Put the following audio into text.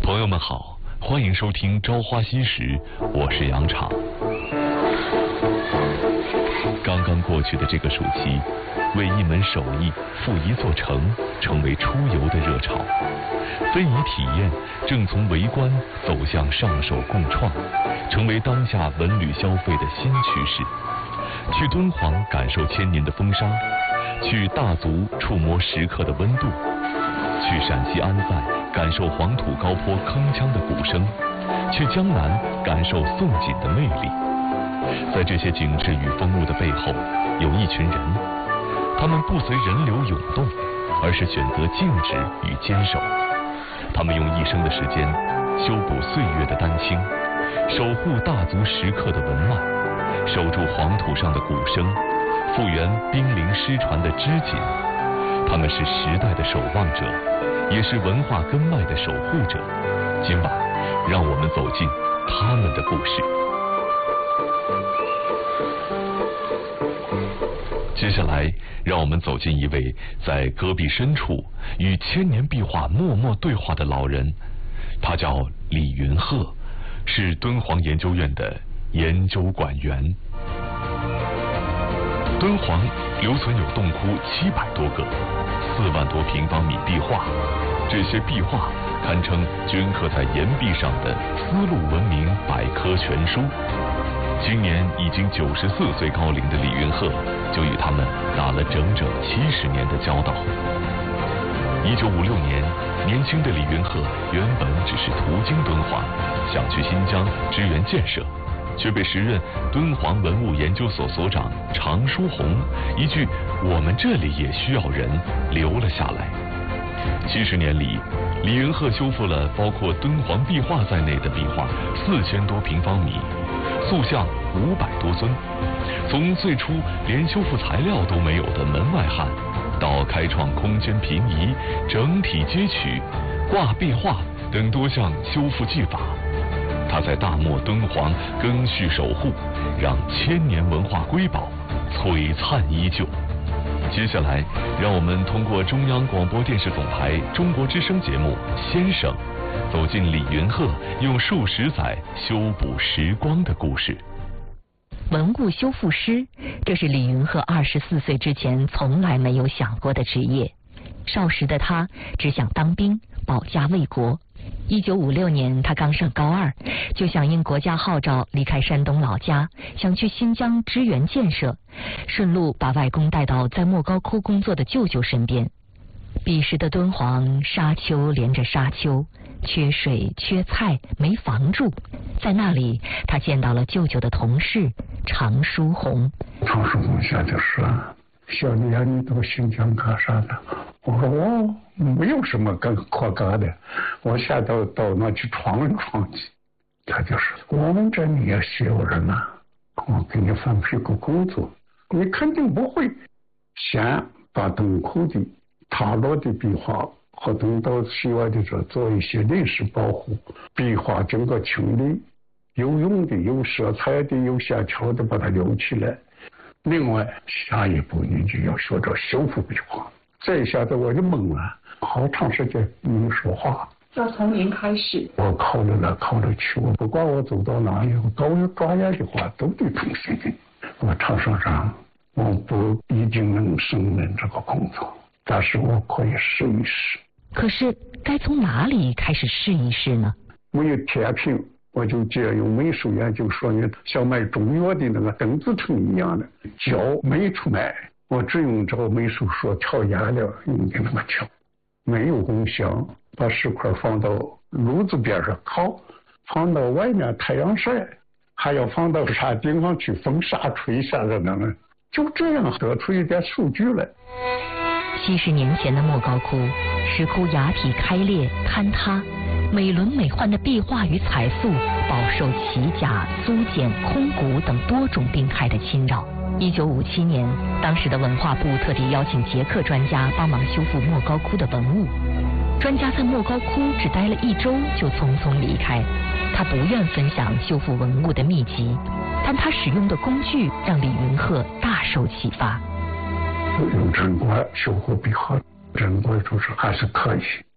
朋友们好，欢迎收听《朝花夕拾》，我是杨昶。刚刚过去的这个暑期，为一门手艺赴一座城成为出游的热潮，非遗体验正从围观走向上手共创，成为当下文旅消费的新趋势。去敦煌感受千年的风沙，去大足触摸石刻的温度，去陕西安塞感受黄土高坡铿锵的鼓声，去江南感受宋锦的魅力。在这些景致与风物的背后，有一群人，他们不随人流涌动，而是选择静止与坚守。他们用一生的时间修补岁月的丹青，守护大足石刻的文脉，守住黄土上的鼓声，复原濒临失传的织锦。他们是时代的守望者，也是文化根脉的守护者。今晚，让我们走进他们的故事。接下来，让我们走进一位在戈壁深处与千年壁画默默对话的老人，他叫李云鹤，是敦煌研究院的研究馆员。敦煌留存有洞窟700多个，4万多平方米壁画，这些壁画堪称镌刻在岩壁上的丝路文明百科全书。今年已经94岁高龄的李云鹤，就与他们打了整整70年的交道。1956年，年轻的李云鹤原本只是途经敦煌，想去新疆支援建设，却被时任敦煌文物研究所所长常书鸿一句“我们这里也需要人”留了下来。70年里，李云鹤修复了包括敦煌壁画在内的壁画4000多平方米，塑像500多尊。从最初连修复材料都没有的门外汉，到开创空间平移、整体接取、挂壁画等多项修复技法，他在大漠敦煌赓续守护，让千年文化瑰宝璀璨依旧。接下来，让我们通过中央广播电视总台中国之声节目《先生》，走进李云鹤用数十载修补时光的故事。 文物修复师，这是李云鹤24岁之前从来没有想过的职业。少时的他只想当兵，保家卫国。1956年，他刚上高2，就响应国家号召离开山东老家，想去新疆支援建设，顺路把外公带到在莫高窟工作的舅舅身边。彼时的敦煌，沙丘连着沙丘，缺水缺菜，没房住。在那里，他见到了舅舅的同事常书鸿。 常书鸿下就说：“小李啊，你到新疆干啥的？”我说：“我没有什么可干的，我下到那去闯一闯去。”他就说：“我们这里也需要人啊，我给你分配个工作，你肯定不会。先把洞窟的塌落的壁画和等到西外的这做一些临时保护，壁画经过清理，有用的、有色彩的、有线条的，把它留起来。另外，下一步你就要学着修复壁画。”这一下子我就懵了，好长时间没说话。 要从零开始。 我考虑来考虑去，我不管我走到哪里，我搞有专业的话都得重视的。我常说上，我不一定能胜任这个工作，但是我可以试一试。 可是该从哪里开始试一试呢？ 没有天平，我就借用美术研究说呢，像卖中药的那个邓紫藤一样的胶没出来，我只用这个美术说调颜料，用的那么调，没有功效，把石块放到炉子边上烤，放到外面太阳晒，还要放到山顶上去风沙吹下来那个，就这样得出一点数据来。 70年前的莫高窟，石窟崖体开裂坍塌，美轮美奂的壁画与彩塑饱受奇甲、苏碱、空谷等多种病害的侵扰。1957年，当时的文化部特地邀请捷克专家帮忙修复莫高窟的文物。专家在莫高窟只待了1周就匆匆离开，他不愿分享修复文物的秘籍，但他使用的工具让李云鹤大受启发。 用针管修复壁画，针管就是还是可以，